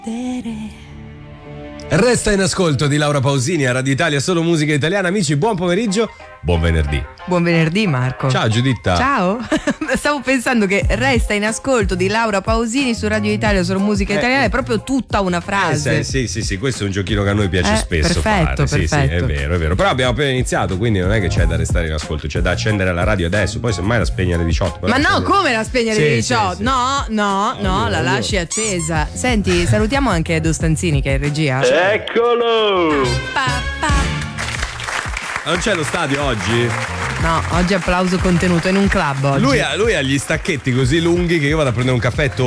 Resta in ascolto di Laura Pausini a Radio Italia, solo musica italiana. Amici, buon pomeriggio, buon venerdì. Buon venerdì, Marco. Ciao Giuditta. Ciao. Stavo pensando che resta in ascolto di Laura Pausini su Radio Italia, solo musica italiana, è proprio tutta una frase. Sì, questo è un giochino che a noi piace spesso perfetto, fare. perfetto. Sì, è vero. Però abbiamo appena iniziato, quindi non è che c'è da restare in ascolto, c'è da accendere la radio adesso, poi semmai la spegne alle 18. Ma no, come la spegne alle 18? Sì. No, la lasci accesa. Senti, salutiamo anche Edo Stanzini che è in regia. Eccolo! Non c'è lo stadio oggi? No, oggi applauso contenuto in un club oggi. Lui ha gli stacchetti così lunghi che io vado a prendere un caffè